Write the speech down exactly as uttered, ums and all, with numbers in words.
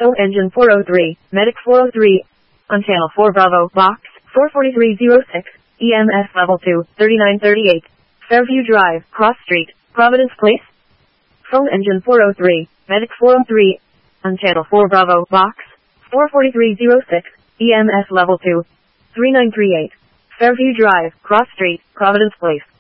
Phone engine four oh three, medic four oh three, on channel four Bravo, box four forty-three oh six, E M S level two, thirty-nine thirty-eight, Fairview Drive, Cross Street, Providence Place. Phone engine four oh three, medic four oh three, on channel four Bravo, box four forty-three oh six, E M S level two, thirty-nine thirty-eight, Fairview Drive, Cross Street, Providence Place.